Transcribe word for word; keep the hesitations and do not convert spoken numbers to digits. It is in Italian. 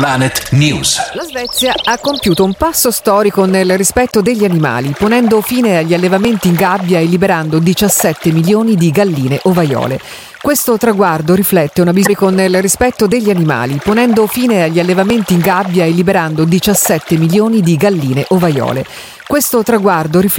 Planet News. La Svezia ha compiuto un passo storico nel rispetto degli animali, ponendo fine agli allevamenti in gabbia e liberando diciassette milioni di galline ovaiole. Questo traguardo riflette una visione con il rispetto degli animali, ponendo fine agli allevamenti in gabbia e liberando diciassette milioni di galline ovaiole. Questo traguardo riflette